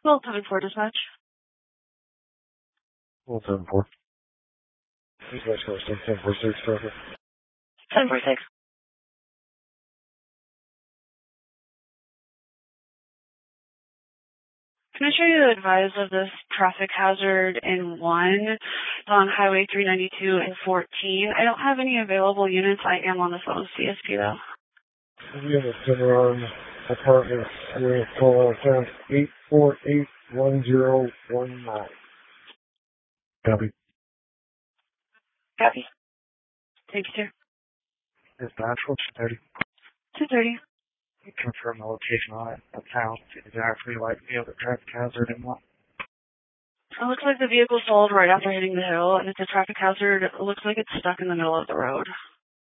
Well, 7-4 dispatch. Well, 7-4. Dispatch coast 1046, traffic. 746. Can I show you the advise of this traffic hazard in 1 on Highway 392 and 14? I don't have any available units. I am on the phone with CSP though. We have a Cimarron apartment with call 8481019. Copy. Copy. Thank you, sir. Dispatch, what's 30? 230. Confirm the location on it. The town. Exactly like the other traffic hazard in one. It looks like the vehicle stalled right after hitting the hill, and it's a traffic hazard. It looks like it's stuck in the middle of the road.